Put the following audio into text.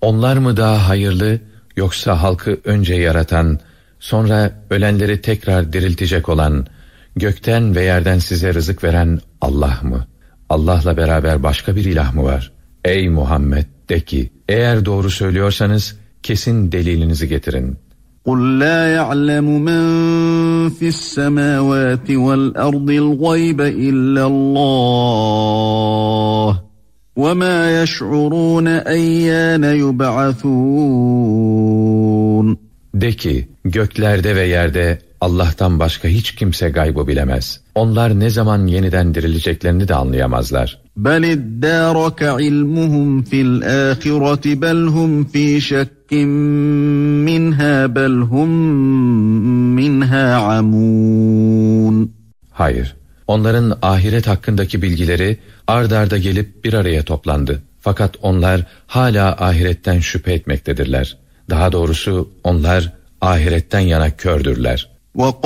Onlar mı daha hayırlı, yoksa halkı önce yaratan, sonra ölenleri tekrar diriltecek olan, gökten ve yerden size rızık veren Allah mı? Allah'la beraber başka bir ilah mı var? Ey Muhammed, de ki, eğer doğru söylüyorsanız kesin delilinizi getirin. قُلْ لَا يَعْلَمُ مَنْ فِي السَّمَاوَاتِ وَالْأَرْضِ الْغَيْبَ إِلَّا اللّٰهُ وَمَا يَشْعُرُونَ أَيَّانَ يُبْعَثُونَ. De ki, göklerde ve yerde Allah'tan başka hiç kimse gaybı bilemez. Onlar ne zaman yeniden dirileceklerini de anlayamazlar. بَلِ ادَّارَكَ عِلْمُهُمْ فِي الْآخِرَةِ بَلْ هُمْ فِي شَكٍّ مِّنْهَا بَلْ هُمْ مِنْهَا عَمُونَ. Hayır, onların ahiret hakkındaki bilgileri ard arda gelip bir araya toplandı. Fakat onlar hala ahiretten şüphe etmektedirler. Daha doğrusu onlar ahiretten yana kördürler.